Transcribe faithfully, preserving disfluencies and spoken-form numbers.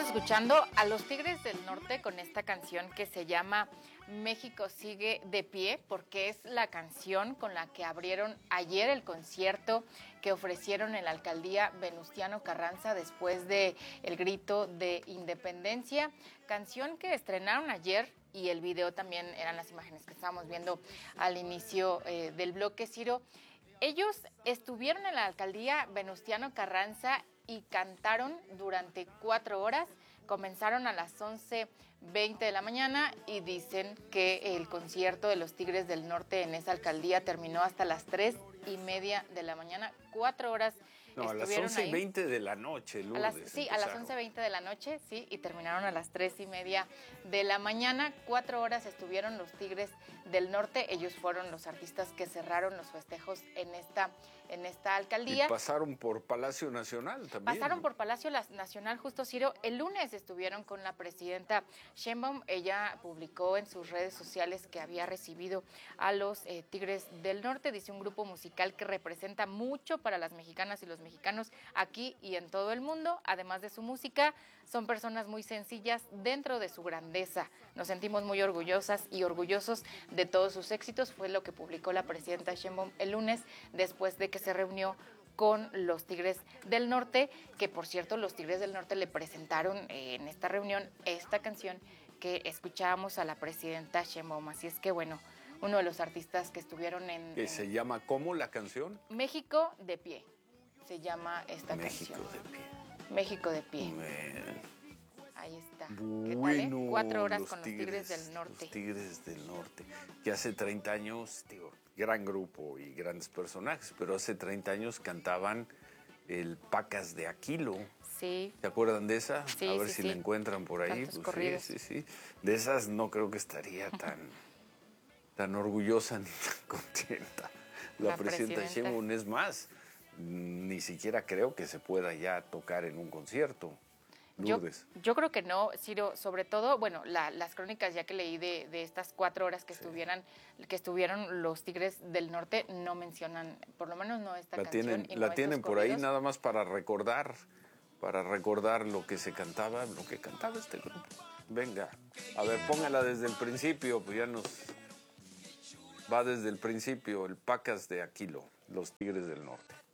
escuchando a los Tigres del Norte con esta canción que se llama México sigue de pie, porque es la canción con la que abrieron ayer el concierto que ofrecieron en la alcaldía Venustiano Carranza después de el grito de independencia, canción que estrenaron ayer. Y el video también eran las imágenes que estábamos viendo al inicio eh, del bloque, Ciro. Ellos estuvieron en la alcaldía Venustiano Carranza y cantaron durante cuatro horas. Comenzaron a las once veinte de la mañana y dicen que el concierto de los Tigres del Norte en esa alcaldía terminó hasta las tres y media de la mañana. Cuatro horas No, a las once veinte de la noche, Lourdes. A las, sí, empezaron. A las once veinte de la noche, sí, y terminaron a las tres y media de la mañana. Cuatro horas estuvieron los Tigres del Norte. Ellos fueron los artistas que cerraron los festejos en esta, en esta alcaldía. Y pasaron por Palacio Nacional también. Pasaron ¿no? por Palacio Nacional, justo, Ciro. El lunes estuvieron con la presidenta Sheinbaum. Ella publicó en sus redes sociales que había recibido a los eh, Tigres del Norte. Dice un grupo musical que representa mucho para las mexicanas y los mexicanos aquí y en todo el mundo. Además de su música, son personas muy sencillas dentro de su grandeza. Nos sentimos muy orgullosas y orgullosos de todos sus éxitos. Fue lo que publicó la presidenta Sheinbaum el lunes después de que se reunió con los Tigres del Norte, que por cierto los Tigres del Norte le presentaron eh, en esta reunión esta canción que escuchábamos a la presidenta Sheinbaum. Así es que bueno, uno de los artistas que estuvieron en... ¿Que se llama cómo la canción? México de pie, se llama esta México canción. de pie. México de pie. Man. Ahí está. Bueno, ¿qué tal, eh? Cuatro horas los con tigres, los Tigres del Norte. Los Tigres del Norte, que hace treinta años, digo, gran grupo y grandes personajes, pero hace treinta años cantaban el Pacas de Aquilo. Sí. ¿Se acuerdan de esa? Sí, A ver sí, si sí. la encuentran por ahí. Tantos Pues, corridos. sí, sí, sí. De esas no creo que estaría tan, tan orgullosa ni tan contenta. La, La presidenta presidenta. Sheinbaum, es más, ni siquiera creo que se pueda ya tocar en un concierto. Yo, Lourdes. yo creo que no, Ciro, sobre todo, bueno, la, las crónicas ya que leí de, de estas cuatro horas que Sí. estuvieran, que estuvieron los Tigres del Norte, no mencionan, por lo menos no esta La canción. tienen, y no la estos tienen por ahí corridos. nada más para recordar, para recordar lo que se cantaba, lo que cantaba este grupo. Venga, a ver, póngala desde el principio, pues ya nos va desde el principio, el Pacas de Aquilo, los Tigres del Norte.